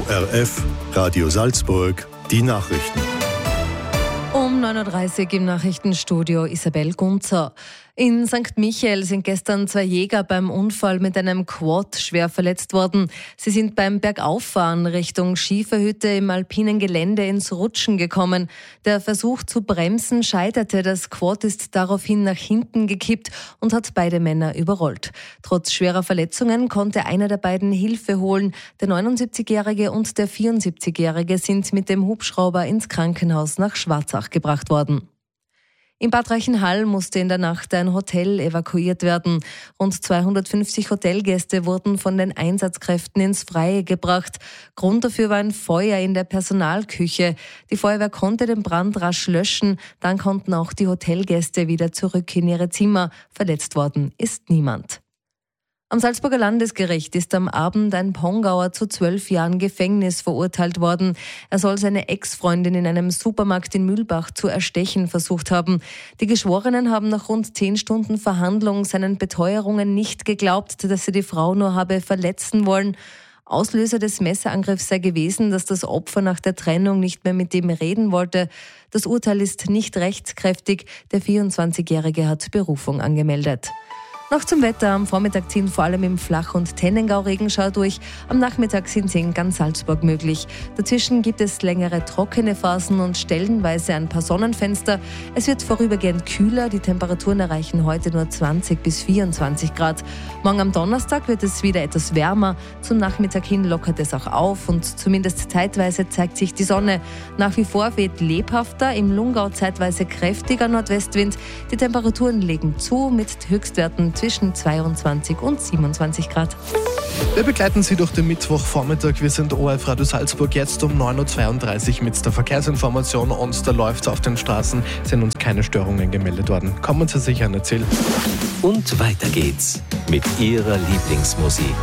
ORF Radio Salzburg, die Nachrichten. Um 9.30 Uhr im Nachrichtenstudio Isabel Gunzer. In St. Michael sind gestern 2 Jäger beim Unfall mit einem Quad schwer verletzt worden. Sie sind beim Bergauffahren Richtung Schieferhütte im alpinen Gelände ins Rutschen gekommen. Der Versuch zu bremsen scheiterte. Das Quad ist daraufhin nach hinten gekippt und hat beide Männer überrollt. Trotz schwerer Verletzungen konnte einer der beiden Hilfe holen. Der 79-Jährige und der 74-Jährige sind mit dem Hubschrauber ins Krankenhaus nach Schwarzach gebracht worden. In Bad Reichenhall musste in der Nacht ein Hotel evakuiert werden. Rund 250 Hotelgäste wurden von den Einsatzkräften ins Freie gebracht. Grund dafür war ein Feuer in der Personalküche. Die Feuerwehr konnte den Brand rasch löschen. Dann konnten auch die Hotelgäste wieder zurück in ihre Zimmer. Verletzt worden ist niemand. Am Salzburger Landesgericht ist am Abend ein Pongauer zu 12 Jahren Gefängnis verurteilt worden. Er soll seine Ex-Freundin in einem Supermarkt in Mühlbach zu erstechen versucht haben. Die Geschworenen haben nach rund 10 Stunden Verhandlung seinen Beteuerungen nicht geglaubt, dass er die Frau nur habe verletzen wollen. Auslöser des Messerangriffs sei gewesen, dass das Opfer nach der Trennung nicht mehr mit ihm reden wollte. Das Urteil ist nicht rechtskräftig. Der 24-Jährige hat Berufung angemeldet. Noch zum Wetter. Am Vormittag ziehen vor allem im Flach- und Tennengau Regenschauer durch. Am Nachmittag sind sie in ganz Salzburg möglich. Dazwischen gibt es längere trockene Phasen und stellenweise ein paar Sonnenfenster. Es wird vorübergehend kühler. Die Temperaturen erreichen heute nur 20 bis 24 Grad. Morgen am Donnerstag wird es wieder etwas wärmer. Zum Nachmittag hin lockert es auch auf und zumindest zeitweise zeigt sich die Sonne. Nach wie vor weht lebhafter, im Lungau zeitweise kräftiger Nordwestwind. Die Temperaturen legen zu mit Höchstwerten zwischen 22 und 27 Grad. Wir begleiten Sie durch den Mittwochvormittag. Wir sind ORF Radio Salzburg jetzt um 9.32 Uhr mit der Verkehrsinformation und da läuft es auf den Straßen. Sind uns keine Störungen gemeldet worden. Kommen Sie sicher an Ziel. Und weiter geht's mit Ihrer Lieblingsmusik.